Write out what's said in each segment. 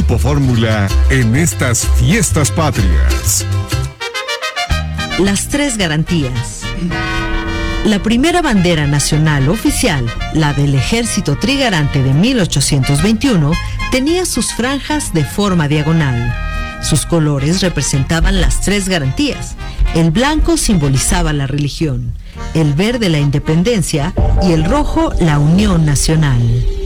Grupo Fórmula en estas fiestas patrias. Las tres garantías. La primera bandera nacional oficial, la del Ejército Trigarante de 1821, tenía sus franjas de forma diagonal. Sus colores representaban las tres garantías. El blanco simbolizaba la religión, el verde la independencia y el rojo la unión nacional.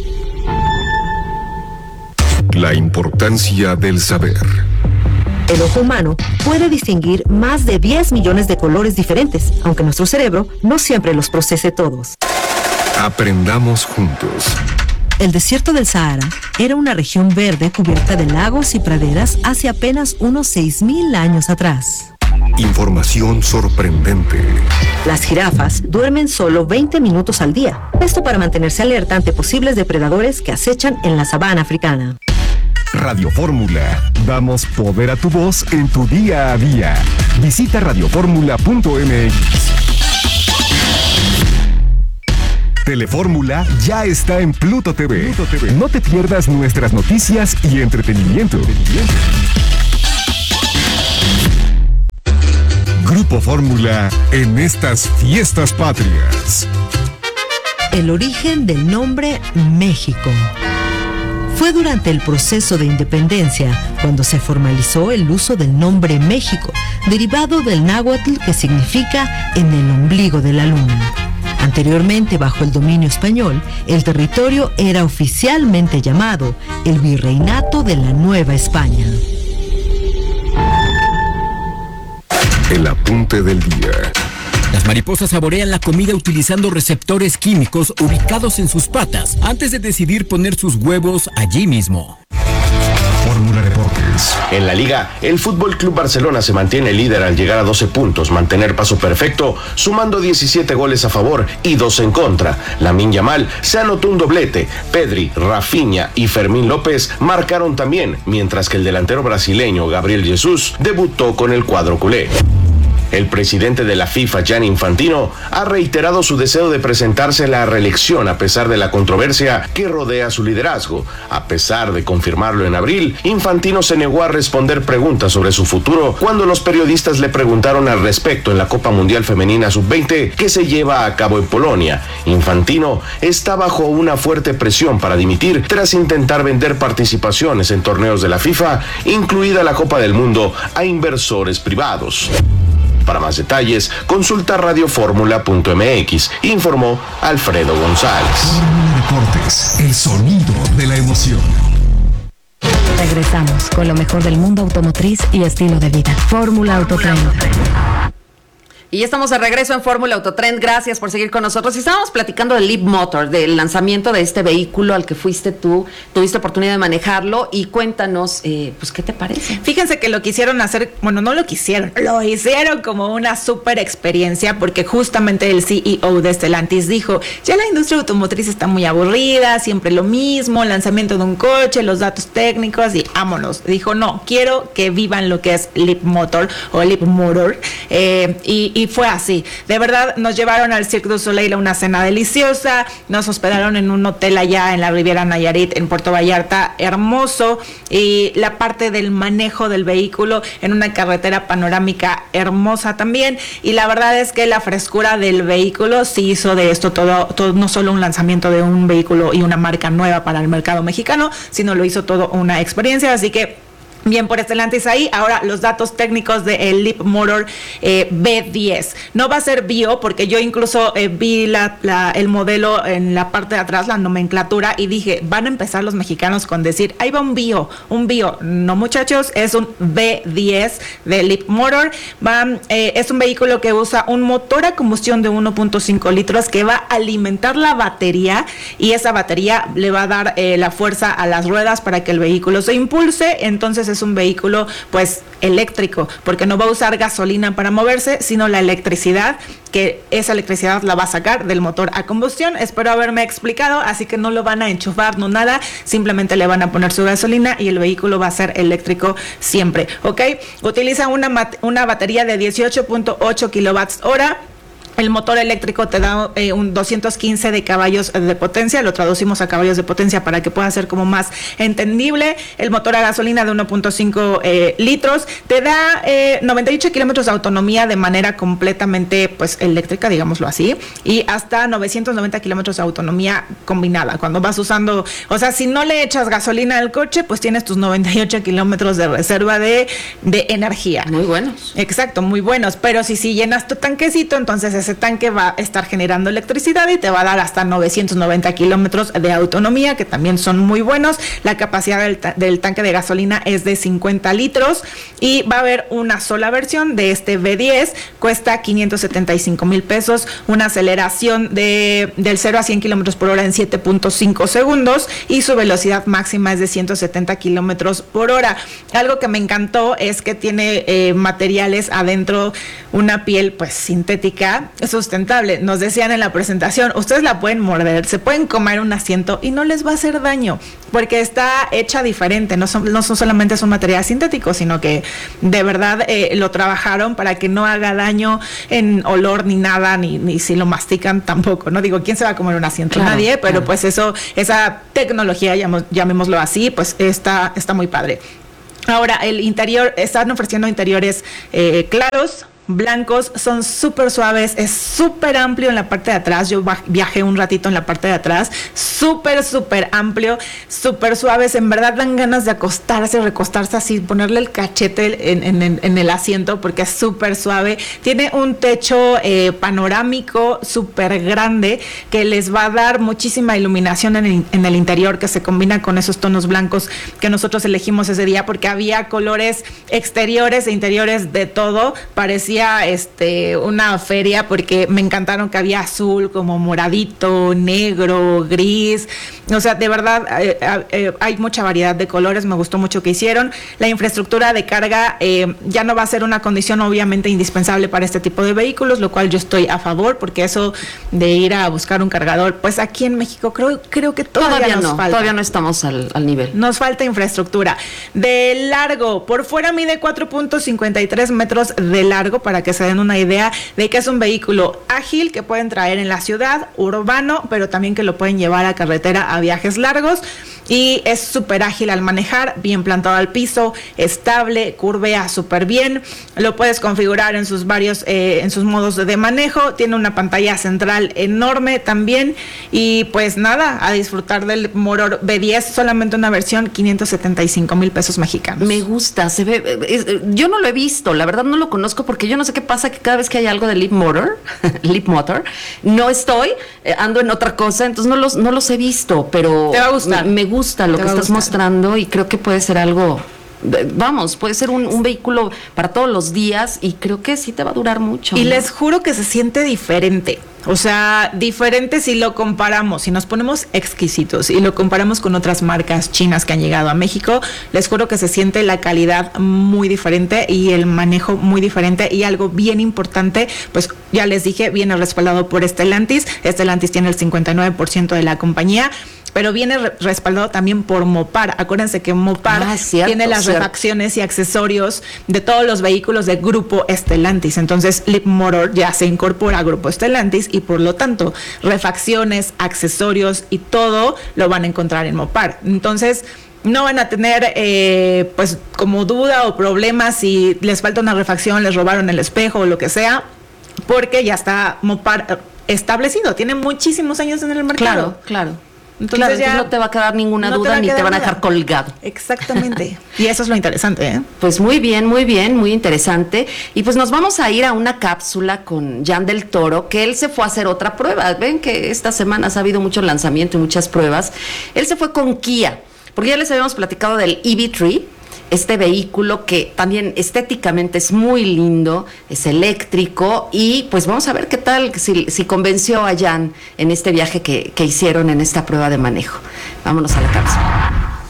La importancia del saber. El ojo humano puede distinguir más de 10 millones de colores diferentes, aunque nuestro cerebro no siempre los procese todos. Aprendamos juntos. El desierto del Sahara era una región verde cubierta de lagos y praderas hace apenas unos 6.000 años atrás. Información sorprendente. Las jirafas duermen solo 20 minutos al día. Esto para mantenerse alerta ante posibles depredadores que acechan en la sabana africana. Radio Fórmula. Damos poder a tu voz en tu día a día. Visita radioformula.mx. Telefórmula ya está en Pluto TV. No te pierdas nuestras noticias y entretenimiento. Grupo Fórmula en estas fiestas patrias. El origen del nombre México. Fue durante el proceso de independencia cuando se formalizó el uso del nombre México, derivado del náhuatl que significa en el ombligo de la luna. Anteriormente, bajo el dominio español, el territorio era oficialmente llamado el Virreinato de la Nueva España. El apunte del día. Las mariposas saborean la comida utilizando receptores químicos ubicados en sus patas antes de decidir poner sus huevos allí mismo. Fórmula Deportes. En la Liga, el Fútbol Club Barcelona se mantiene líder al llegar a 12 puntos, mantener paso perfecto, sumando 17 goles a favor y 2 en contra. Lamine Yamal se anotó un doblete. Pedri, Rafinha y Fermín López marcaron también, mientras que el delantero brasileño Gabriel Jesús debutó con el cuadro culé. El presidente de la FIFA, Gianni Infantino, ha reiterado su deseo de presentarse a la reelección a pesar de la controversia que rodea su liderazgo. A pesar de confirmarlo en abril, Infantino se negó a responder preguntas sobre su futuro cuando los periodistas le preguntaron al respecto en la Copa Mundial Femenina Sub-20 que se lleva a cabo en Polonia. Infantino está bajo una fuerte presión para dimitir tras intentar vender participaciones en torneos de la FIFA, incluida la Copa del Mundo, a inversores privados. Para más detalles, consulta radioformula.mx, informó Alfredo González. Fórmula Deportes, el sonido de la emoción. Regresamos con lo mejor del mundo automotriz y estilo de vida. Fórmula Autotrend. Y ya estamos de regreso en Fórmula Autotrend. Gracias por seguir con nosotros. Y estábamos platicando del Leapmotor, del lanzamiento de este vehículo al que fuiste tú, tuviste oportunidad de manejarlo, y cuéntanos, pues, ¿qué te parece? Fíjense que lo quisieron hacer, bueno, no lo quisieron, lo hicieron como una súper experiencia, porque justamente el CEO de Stellantis dijo, ya la industria automotriz está muy aburrida, siempre lo mismo, lanzamiento de un coche, los datos técnicos y vámonos. Dijo, no, quiero que vivan lo que es Leapmotor o Leapmotor, y fue así. De verdad, nos llevaron al Cirque du Soleil a una cena deliciosa, nos hospedaron en un hotel allá en la Riviera Nayarit, en Puerto Vallarta, hermoso, y la parte del manejo del vehículo en una carretera panorámica hermosa también, y la verdad es que la frescura del vehículo sí hizo de esto todo, no solo un lanzamiento de un vehículo y una marca nueva para el mercado mexicano, sino lo hizo todo una experiencia, así que bien por Stellantis ahí. Ahora los datos técnicos del Leapmotor B10. No va a ser bio, porque yo incluso vi el modelo en la parte de atrás, la nomenclatura, y dije, van a empezar los mexicanos con decir, ahí va un bio. No, muchachos, es un B10 de Leapmotor. Es un vehículo que usa un motor a combustión de 1.5 litros que va a alimentar la batería, y esa batería le va a dar la fuerza a las ruedas para que el vehículo se impulse. Entonces es un vehículo pues eléctrico, porque no va a usar gasolina para moverse, sino la electricidad, que esa electricidad la va a sacar del motor a combustión. Espero haberme explicado, así que no lo van a enchufar, no nada, simplemente le van a poner su gasolina y el vehículo va a ser eléctrico siempre, ¿ok? Utiliza una batería de 18.8 kilowatts hora. El motor eléctrico te da un 215 de caballos de potencia, lo traducimos a caballos de potencia para que pueda ser como más entendible. El motor a gasolina de 1.5 litros te da 98 kilómetros de autonomía de manera completamente pues eléctrica, digámoslo así, y hasta 990 kilómetros de autonomía combinada. Cuando vas usando, o sea, si no le echas gasolina al coche, pues tienes tus 98 kilómetros de reserva de energía. Muy buenos. Exacto, muy buenos, pero si llenas tu tanquecito, entonces ese tanque va a estar generando electricidad y te va a dar hasta 990 kilómetros de autonomía, que también son muy buenos. La capacidad del tanque de gasolina es de 50 litros y va a haber una sola versión de este V10, cuesta 575 mil pesos, una aceleración del 0 a 100 kilómetros por hora en 7.5 segundos y su velocidad máxima es de 170 kilómetros por hora. Algo que me encantó es que tiene materiales adentro, una piel pues sintética, sustentable. Nos decían en la presentación, ustedes la pueden morder, se pueden comer un asiento y no les va a hacer daño, porque está hecha diferente, no son solamente son materiales sintéticos, sino que de verdad lo trabajaron para que no haga daño en olor ni nada, ni si lo mastican tampoco, ¿no? Digo, ¿quién se va a comer un asiento? Claro, nadie, pero claro. Pues esa tecnología, llamémoslo así, pues está muy padre. Ahora, el interior, están ofreciendo interiores claros, blancos, son súper suaves, es súper amplio en la parte de atrás. Yo viajé un ratito en la parte de atrás, súper amplio, súper suaves, en verdad dan ganas de acostarse, recostarse así, ponerle el cachete en el asiento porque es súper suave. Tiene un techo panorámico súper grande que les va a dar muchísima iluminación en el interior, que se combina con esos tonos blancos que nosotros elegimos ese día, porque había colores exteriores e interiores de todo. Parecía una feria, porque me encantaron que había azul, como moradito, negro, gris, o sea, de verdad hay mucha variedad de colores. Me gustó mucho que hicieron. La infraestructura de carga ya no va a ser una condición obviamente indispensable para este tipo de vehículos, lo cual yo estoy a favor, porque eso de ir a buscar un cargador, pues aquí en México creo que todavía nos falta. Todavía no estamos al nivel. Nos falta infraestructura. De largo, por fuera mide 4.53 metros de largo, para que se den una idea de que es un vehículo ágil que pueden traer en la ciudad, urbano, pero también que lo pueden llevar a carretera a viajes largos, y es súper ágil al manejar, bien plantado al piso, estable, curvea súper bien. Lo puedes configurar en sus modos de manejo. Tiene una pantalla central enorme también, y pues nada, a disfrutar del motor V10, solamente una versión, 575 mil pesos mexicanos. Me gusta, se ve, yo no lo he visto, la verdad no lo conozco, porque yo no sé qué pasa, que cada vez que hay algo de Leap Motor, no estoy, ando en otra cosa, entonces no los he visto, pero te va a gustar. Me gusta lo que estás mostrando, y creo que puede ser algo, puede ser un vehículo para todos los días, y creo que sí te va a durar mucho. Y les juro que se siente diferente. O sea, diferente si lo comparamos, si nos ponemos exquisitos y lo comparamos con otras marcas chinas que han llegado a México, les juro que se siente la calidad muy diferente y el manejo muy diferente. Y algo bien importante, pues ya les dije, viene respaldado por Stellantis. Stellantis tiene el 59% de la compañía, pero viene respaldado también por Mopar. Acuérdense que Mopar tiene las refacciones y accesorios de todos los vehículos de Grupo Stellantis. Entonces, Leap Motor ya se incorpora a Grupo Stellantis, y por lo tanto, refacciones, accesorios y todo lo van a encontrar en Mopar. Entonces, no van a tener pues como duda o problemas si les falta una refacción, les robaron el espejo o lo que sea, porque ya está Mopar establecido. Tiene muchísimos años en el mercado. Claro. Entonces ya no te va a quedar ninguna duda, ni te van a dejar colgado. Exactamente. Y eso es lo interesante, ¿eh? Pues muy bien, muy interesante. Y pues nos vamos a ir a una cápsula con Jan del Toro, que él se fue a hacer otra prueba. Ven que estas semanas ha habido mucho lanzamiento y muchas pruebas. Él se fue con Kia, porque ya les habíamos platicado del EV3, este vehículo que también estéticamente es muy lindo, es eléctrico, y pues vamos a ver qué tal, si convenció a Jan en este viaje que hicieron en esta prueba de manejo. Vámonos a la cápsula.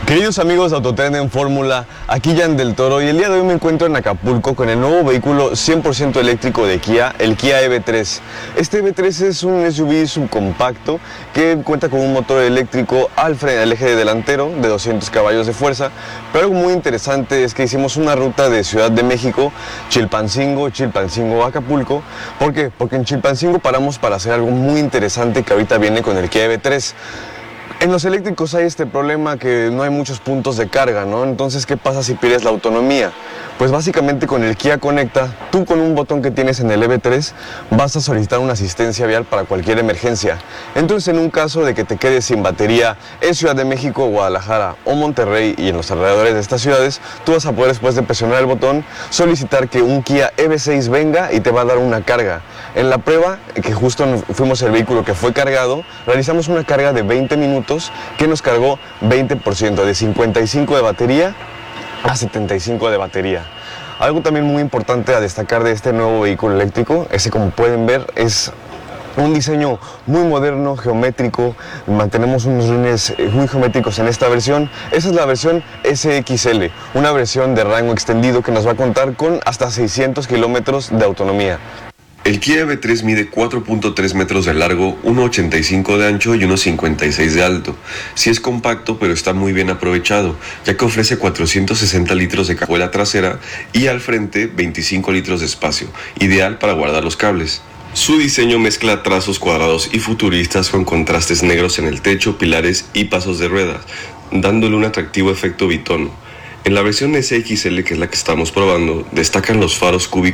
Queridos amigos de Autotren en Fórmula, aquí Jan del Toro y el día de hoy me encuentro en Acapulco con el nuevo vehículo 100% eléctrico de Kia, el Kia EV3. Este EV3 es un SUV subcompacto que cuenta con un motor eléctrico al eje delantero de 200 caballos de fuerza, pero algo muy interesante es que hicimos una ruta de Ciudad de México, Chilpancingo, Acapulco. ¿Por qué? Porque en Chilpancingo paramos para hacer algo muy interesante que ahorita viene con el Kia EV3. En los eléctricos hay este problema que no hay muchos puntos de carga, ¿no? Entonces, ¿qué pasa si pierdes la autonomía? Pues básicamente con el Kia Conecta, tú con un botón que tienes en el EV3 vas a solicitar una asistencia vial para cualquier emergencia. Entonces, en un caso de que te quedes sin batería en Ciudad de México, Guadalajara o Monterrey y en los alrededores de estas ciudades, tú vas a poder, después de presionar el botón, solicitar que un Kia EV6 venga y te va a dar una carga. En la prueba, que justo fuimos el vehículo que fue cargado, realizamos una carga de 20 minutos que nos cargó 20%, de 55 de batería a 75 de batería. Algo también muy importante a destacar de este nuevo vehículo eléctrico es que, como pueden ver, es un diseño muy moderno, geométrico. Mantenemos unos rines muy geométricos en esta versión. Esa es la versión SXL, una versión de rango extendido que nos va a contar con hasta 600 kilómetros de autonomía. El Kia EV3 mide 4.3 metros de largo, 1.85 de ancho y 1.56 de alto. Sí es compacto, pero está muy bien aprovechado, ya que ofrece 460 litros de cajuela trasera y al frente 25 litros de espacio, ideal para guardar los cables. Su diseño mezcla trazos cuadrados y futuristas con contrastes negros en el techo, pilares y pasos de ruedas, dándole un atractivo efecto bitono. En la versión SXL, que es la que estamos probando, destacan los faros cúbicos